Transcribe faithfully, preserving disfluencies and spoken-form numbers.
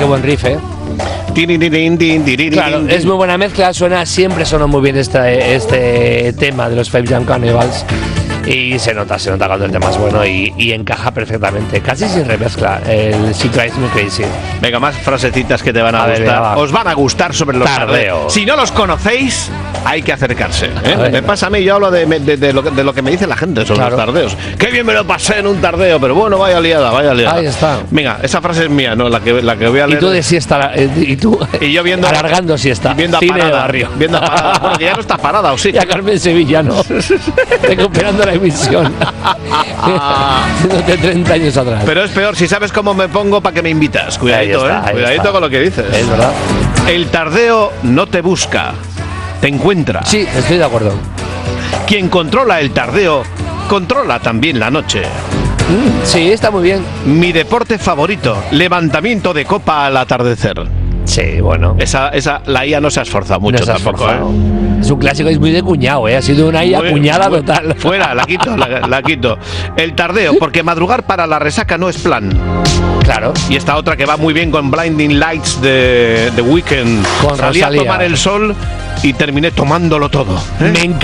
buen riff, ¿eh? Claro, es muy buena mezcla, suena, siempre sonó muy bien este, este tema de los Five Jam Cannibals. Y se nota, se nota cuando el tema es bueno y, y encaja perfectamente, casi sin remezcla, el She Drives Me Crazy. Venga, más frasecitas que te van a, a gustar. Ver, va. Os van a gustar sobre los Tardeo. tardeos. Si no los conocéis, hay que acercarse. ¿eh? Me pasa a mí, yo hablo de, de, de, lo, de lo que me dice la gente sobre claro. los tardeos. Qué bien me lo pasé en un tardeo, pero bueno, vaya liada, vaya liada. Ahí está. Venga, esa frase es mía, ¿no? La que, la que voy a leer. Y tú de siesta, y tú y yo viendo, alargando siesta. Viendo a Cine parada, de barrio. Viendo a parada. Bueno, que ya no está parada, ¿o sí? Ya Carmen Sevillano, recuperando la emisión. Haciéndote treinta años atrás. Pero es peor si sabes cómo me pongo para que me invitas. Cuidadito, está, eh. Cuidadito está. Con lo que dices. Es verdad. El tardeo no te busca, te encuentra. Sí, estoy de acuerdo. Quien controla el tardeo, controla también la noche. Mm, sí, está muy bien. Mi deporte favorito, levantamiento de copa al atardecer. Sí, bueno. Esa, esa, la I A no se ha esforzado mucho no se ha tampoco, esforzado. ¿eh? Es un clásico, es muy de cuñado, ¿eh? Ha sido una I A muy, cuñada muy, total. Fuera, la quito, la, la quito. El tardeo, porque madrugar para la resaca no es plan. Claro. Y esta otra que va muy bien con Blinding Lights de The Weeknd. Con Salí Rosalía. a tomar el sol y terminé tomándolo todo. ¿eh? Me